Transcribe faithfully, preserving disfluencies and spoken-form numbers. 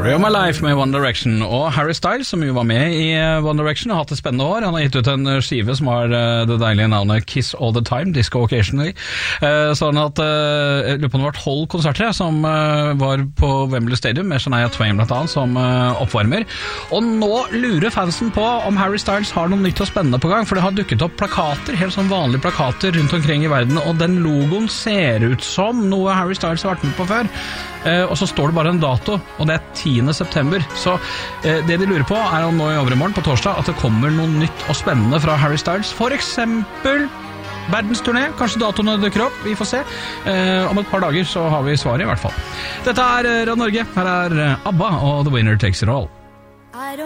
Story of My Life med One Direction. Og Harry Styles, som jo var med i One Direction, har hatt et spennende år. Han har gitt ut en skive som har det deilige navnet Kiss All The Time, Disco Occasionally. Sånn at jeg lurer på om det var tolv konserter som var på Wembley Stadium, med Shania Twain blant annet som oppvarmer. Og nå lurer fansen på om Harry Styles har noe nytt og spennende på gang, for det har dukket opp plakater, helt sånn vanlige plakater rundt omkring i verden, og den logoen ser ut som noe Harry Styles har vært med på før. Uh, og så står det bare en dato, og det er tiende september. Så uh, det de lurer på er om nå i overmorgen på torsdag at det kommer noe nytt og spennende fra Harry Styles. For eksempel verdensturné, kanskje datoene dukker opp, vi får se. Uh, om et par dager så har vi svaret i hvert fall. Dette er Radio Norge, her er ABBA og The Winner Takes It All.